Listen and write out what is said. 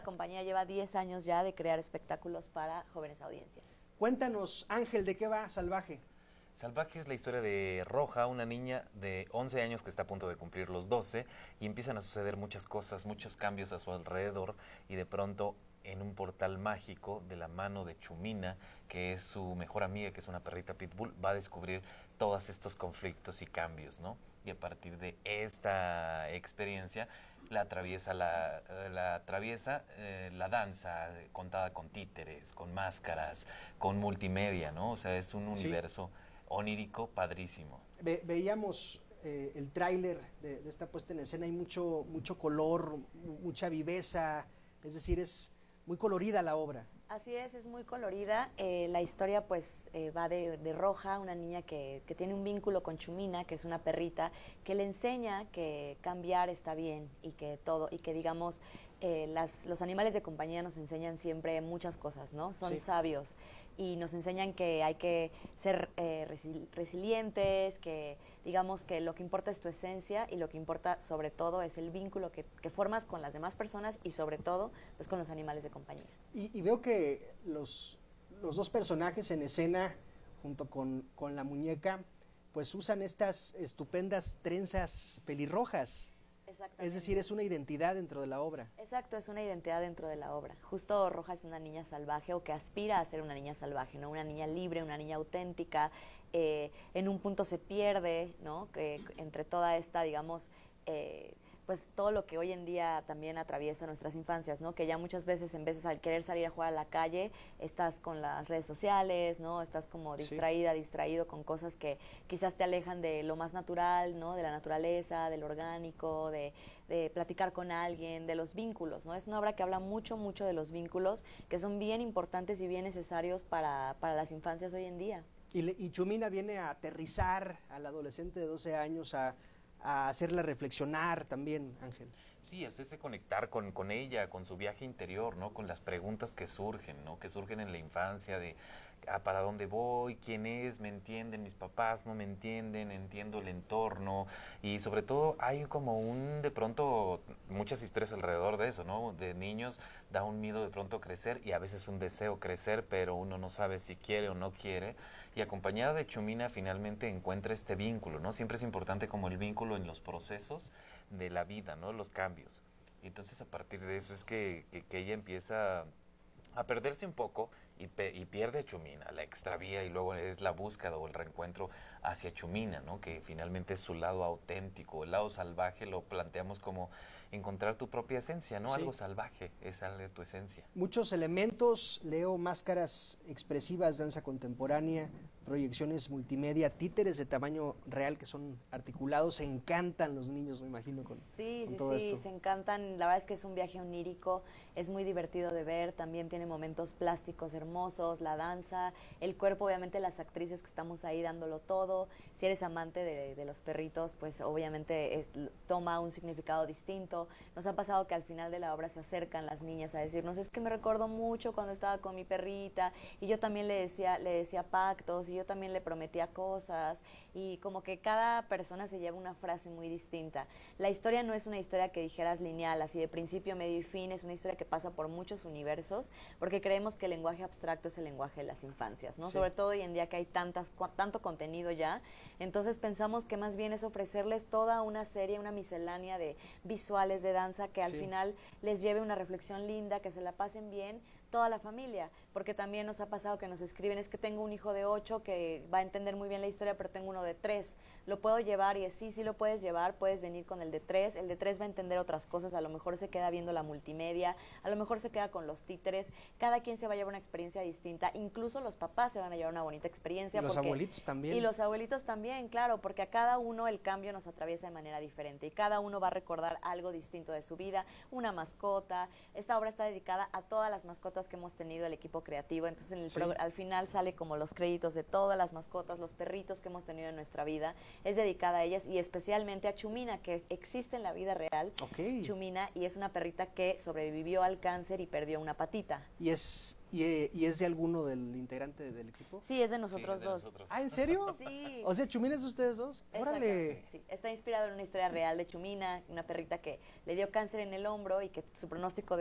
la compañía lleva 10 años ya de crear espectáculos para jóvenes audiencias. Cuéntanos, Ángel, ¿de qué va Salvaje? Salvaje es la historia de Roja, una niña de 11 años que está a punto de cumplir los 12 y empiezan a suceder muchas cosas, muchos cambios a su alrededor y de pronto en un portal mágico de la mano de Chumina, que es su mejor amiga, que es una perrita pitbull, va a descubrir todos estos conflictos y cambios, ¿no? Y a partir de esta experiencia la atraviesa la danza contada con títeres, con máscaras, con multimedia, ¿no? O sea, es un universo onírico padrísimo. Veíamos el tráiler de esta puesta en escena, hay mucho color, mucha viveza, es decir, es muy colorida la obra. Así es muy colorida. La historia pues va de Roja, una niña que tiene un vínculo con Chumina, que es una perrita, que le enseña que cambiar está bien y que digamos los animales de compañía nos enseñan siempre muchas cosas, ¿no? Son sabios y nos enseñan que hay que ser resilientes, que digamos que lo que importa es tu esencia y lo que importa sobre todo es el vínculo que formas con las demás personas y sobre todo pues con los animales de compañía. Y veo que los dos personajes en escena, junto con la muñeca, pues usan estas estupendas trenzas pelirrojas. Es decir, es una identidad dentro de la obra. Exacto, es una identidad dentro de la obra. Justo Roja es una niña salvaje o que aspira a ser una niña salvaje, ¿no? Una niña libre, una niña auténtica. En un punto se pierde, ¿no? Que entre toda esta, digamos, pues todo lo que hoy en día también atraviesa nuestras infancias, ¿no? Que ya muchas veces en vez de querer salir a jugar a la calle, estás con las redes sociales, ¿no? Estás como distraído con cosas que quizás te alejan de lo más natural, ¿no? De la naturaleza, del orgánico, de platicar con alguien, de los vínculos, ¿no? Es una obra que habla mucho de los vínculos, que son bien importantes y bien necesarios para las infancias hoy en día. Y Chumina viene a aterrizar al adolescente de 12 años a hacerla reflexionar también, Ángel. Sí, hacerse conectar con ella, con su viaje interior, ¿no? Con las preguntas que surgen, ¿no? Que surgen en la infancia de para dónde voy, quién es, me entienden mis papás, no me entienden, entiendo el entorno y sobre todo hay como de pronto muchas historias alrededor de eso, ¿no? De niños da un miedo de pronto crecer y a veces un deseo crecer, pero uno no sabe si quiere o no quiere y acompañada de Chumina finalmente encuentra este vínculo, ¿no? Siempre es importante como el vínculo en los procesos de la vida, ¿no? Los cambios. Y entonces a partir de eso es que ella empieza a perderse un poco y pierde a Chumina, la extravía y luego es la búsqueda o el reencuentro hacia Chumina, ¿no? Que finalmente es su lado auténtico, el lado salvaje lo planteamos como encontrar tu propia esencia, ¿no? Algo salvaje, es algo de tu esencia. Muchos elementos, leo máscaras expresivas, danza contemporánea, proyecciones multimedia, títeres de tamaño real que son articulados, se encantan los niños, me imagino, con todo esto. Se encantan, la verdad es que es un viaje onírico, es muy divertido de ver, también tiene momentos plásticos hermosos, la danza, el cuerpo, obviamente las actrices que estamos ahí dándolo todo, si eres amante de los perritos, pues obviamente toma un significado distinto. Nos ha pasado que al final de la obra se acercan las niñas a decirnos, es que me recuerdo mucho cuando estaba con mi perrita y yo también le decía pactos y yo también le prometía cosas y como que cada persona se lleva una frase muy distinta. La historia no es una historia que dijeras lineal, así de principio, medio y fin, es una historia que pasa por muchos universos porque creemos que el lenguaje abstracto es el lenguaje de las infancias, ¿no? Sobre todo hoy en día que hay tanto contenido ya, entonces pensamos que más bien es ofrecerles toda una serie, una miscelánea de visuales, de danza que al final les lleve una reflexión linda, que se la pasen bien toda la familia, porque también nos ha pasado que nos escriben, es que tengo un hijo de 8 que va a entender muy bien la historia, pero tengo uno de 3, ¿lo puedo llevar? Y es sí lo puedes llevar, puedes venir con el de 3 va a entender otras cosas, a lo mejor se queda viendo la multimedia, a lo mejor se queda con los títeres, cada quien se va a llevar una experiencia distinta, incluso los papás se van a llevar una bonita experiencia. Y los abuelitos también. Y los abuelitos también, claro, porque a cada uno el cambio nos atraviesa de manera diferente y cada uno va a recordar algo distinto de su vida, una mascota. Esta obra está dedicada a todas las mascotas que hemos tenido el equipo creativo, entonces al final sale como los créditos de todas las mascotas, los perritos que hemos tenido en nuestra vida, es dedicada a ellas y especialmente a Chumina, que existe en la vida real. Chumina, y es una perrita que sobrevivió al cáncer y perdió una patita. ¿Y es de alguno del integrante del equipo? Sí, es de nosotros dos. ¿Ah, en serio? Sí. O sea, Chumina es de ustedes dos. ¡Órale! Sí. Está inspirado en una historia real de Chumina, una perrita que le dio cáncer en el hombro y que su pronóstico